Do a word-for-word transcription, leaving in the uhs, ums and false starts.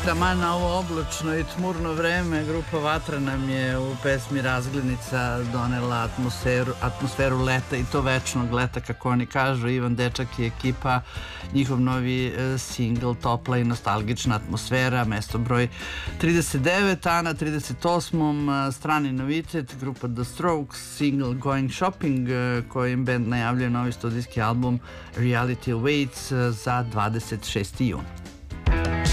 taman na ovo oblačno i tmurno vreme, grupa Vatra nam je u pesmi Razglednica donela atmosferu, atmosferu leta i to večnog leta, kako oni kažu. Ivan Dečak i ekipa, njihov novi e, singl Topla i nostalgična atmosfera, mesto broj trideset devet, a na trideset osmom e, strani novitet, grupa The Strokes, singl Going Shopping, e, kojim band najavljuje novi studijski album Reality Awaits e, za dvadeset šesti jun.